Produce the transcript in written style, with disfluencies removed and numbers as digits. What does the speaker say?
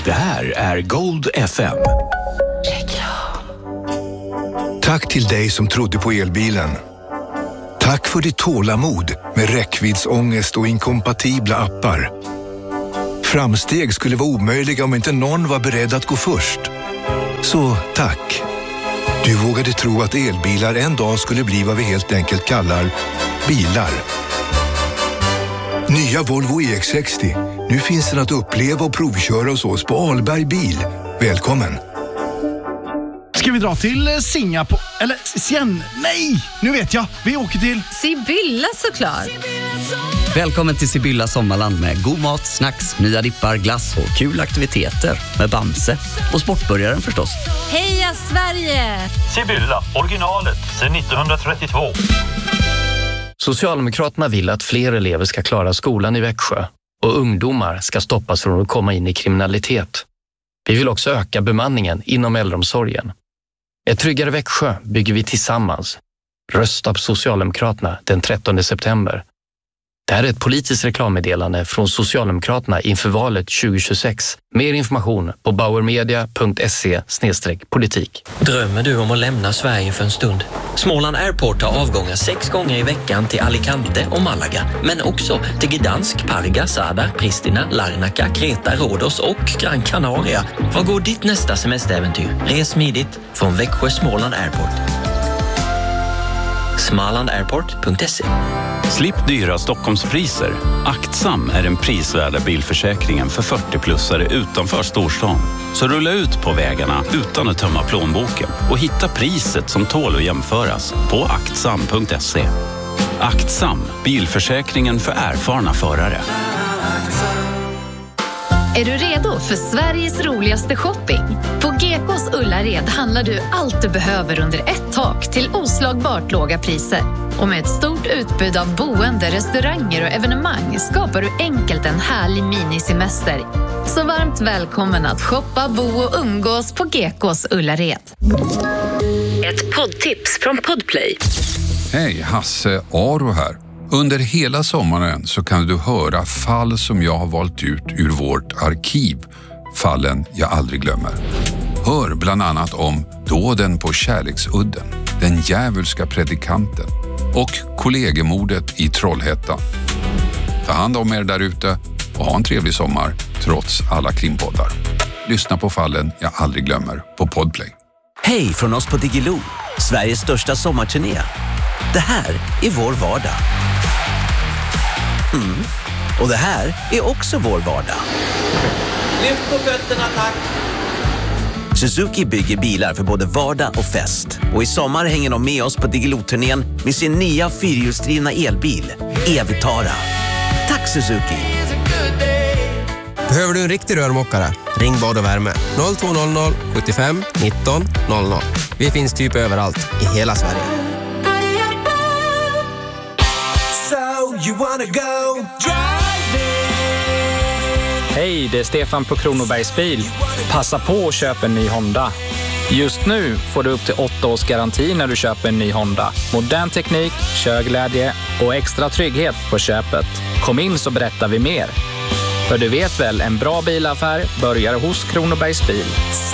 Det här är Gold FM. Tack till dig som trodde på elbilen. Tack för ditt tålamod med räckviddsångest och inkompatibla appar. Framsteg skulle vara omöjliga om inte någon var beredd att gå först. Så tack. Du vågade tro att elbilar en dag skulle bli vad vi helt enkelt kallar bilar. Nya Volvo EX60. Nu finns den att uppleva och provköra hos oss på Alberg bil. Välkommen. Ska vi dra till Singapore? Eller Sien? Nej, nu vet jag. Vi åker till Sibylla såklart. Välkommen till Sibylla Sommarland med god mat, snacks, nya dippar, glass och kul aktiviteter med Bamse och sportbörjaren förstås. Heja Sverige! Sibylla, originalet sedan 1932. Socialdemokraterna vill att fler elever ska klara skolan i Växjö och ungdomar ska stoppas från att komma in i kriminalitet. Vi vill också öka bemanningen inom äldreomsorgen. Ett tryggare Växjö bygger vi tillsammans. Rösta på Socialdemokraterna den 13 september. Det här är ett politiskt reklammeddelande från Socialdemokraterna inför valet 2026. Mer information på bauermedia.se/politik. Drömmer du om att lämna Sverige för en stund? Småland Airport har avgångar 6 gånger i veckan till Alicante och Malaga. Men också till Gdansk, Parga, Zadar, Pristina, Larnaca, Kreta, Rhodos och Gran Canaria. Var går ditt nästa semesteräventyr? Res smidigt från Växjö Småland Airport. smalandairport.se. Slipp dyra Stockholmspriser. Aktsam är den prisvärda bilförsäkringen för 40-plussare utanför storstan. Så rulla ut på vägarna utan att tömma plånboken och hitta priset som tål att jämföras på aktsam.se. Aktsam, bilförsäkringen för erfarna förare. Är du redo för Sveriges roligaste shopping? På GKs Ullared handlar du allt du behöver under ett tak till oslagbart låga priser. Och med ett stort utbud av boende, restauranger och evenemang skapar du enkelt en härlig minisemester. Så varmt välkommen att shoppa, bo och umgås på GKs Ullared. Ett poddtips från Podplay. Hej, Hasse Aro här. Under hela sommaren så kan du höra fall som jag har valt ut ur vårt arkiv. Fallen jag aldrig glömmer. Hör bland annat om dåden på Kärleksudden, den djävulska predikanten och kollegemordet i Trollhättan. Ta hand om er där ute och ha en trevlig sommar trots alla krimpoddar. Lyssna på fallen jag aldrig glömmer på Podplay. Hej från oss på Digilo, Sveriges största sommarturné. Det här är vår vardag. Och det här är också vår vardag. Lyft på fötterna, tack! Suzuki bygger bilar för både vardag och fest. Och i sommar hänger de med oss på Digilo-turnén med sin nya fyrhjulsdrivna elbil, e-Vitara. Tack Suzuki! Behöver du en riktig rörmokare? Ring Bad och Värme 0200 75 19 00. Vi finns typ överallt i hela Sverige. You wanna go Hej, det är Stefan på Kronobergs bil. Passa på att köpa en ny Honda. Just nu får du upp till 8 års garanti när du köper en ny Honda. Modern teknik, körglädje och extra trygghet på köpet. Kom in så berättar vi mer. För du vet väl, en bra bilaffär börjar hos Kronobergs bil.